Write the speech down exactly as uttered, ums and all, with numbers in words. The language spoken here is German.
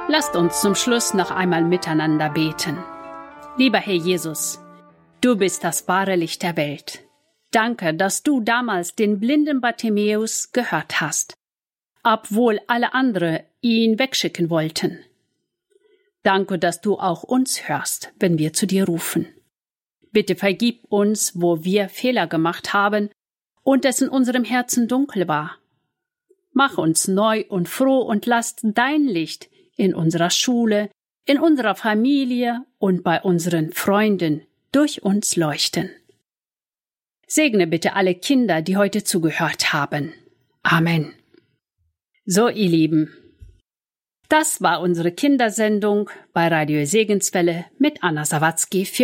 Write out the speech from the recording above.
Lasst uns zum Schluss noch einmal miteinander beten. Lieber Herr Jesus, du bist das wahre Licht der Welt. Danke, dass du damals den blinden Bartimäus gehört hast, obwohl alle anderen ihn wegschicken wollten. Danke, dass du auch uns hörst, wenn wir zu dir rufen. Bitte vergib uns, wo wir Fehler gemacht haben und es in unserem Herzen dunkel war. Mach uns neu und froh und lass dein Licht in unserer Schule, in unserer Familie und bei unseren Freunden durch uns leuchten. Segne bitte alle Kinder, die heute zugehört haben. Amen. So, ihr Lieben, das war unsere Kindersendung bei Radio Segenswelle mit Anna Sawatzki für